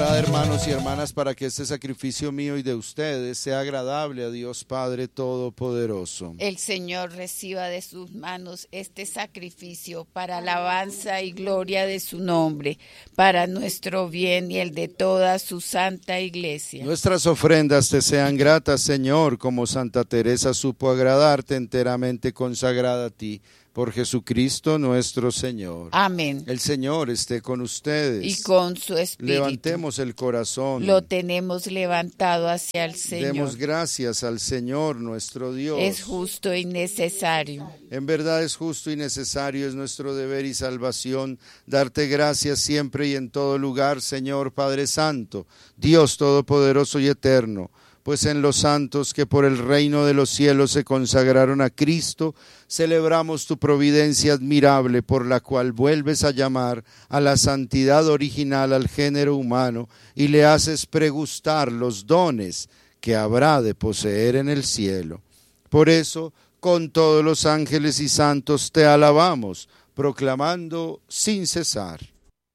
Orad, hermanos y hermanas, para que este sacrificio mío y de ustedes sea agradable a Dios Padre Todopoderoso. El Señor reciba de sus manos este sacrificio para alabanza y gloria de su nombre, para nuestro bien y el de toda su santa iglesia. Nuestras ofrendas te sean gratas, Señor, como Santa Teresa supo agradarte, enteramente consagrada a ti. Por Jesucristo nuestro Señor. Amén. El Señor esté con ustedes. Y con su espíritu. Levantemos el corazón. Lo tenemos levantado hacia el Señor. Demos gracias al Señor nuestro Dios. Es justo y necesario. En verdad es justo y necesario, es nuestro deber y salvación, darte gracias siempre y en todo lugar, Señor Padre Santo, Dios Todopoderoso y Eterno. Pues en los santos que por el reino de los cielos se consagraron a Cristo, celebramos tu providencia admirable por la cual vuelves a llamar a la santidad original al género humano y le haces pregustar los dones que habrá de poseer en el cielo. Por eso, con todos los ángeles y santos te alabamos, proclamando sin cesar.